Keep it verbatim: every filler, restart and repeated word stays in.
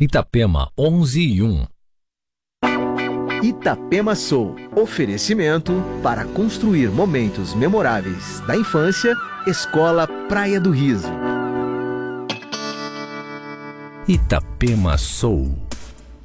Itapema onze e um. Itapema Soul. Oferecimento para construir momentos memoráveis da infância. Escola Praia do Riso. Itapema Soul.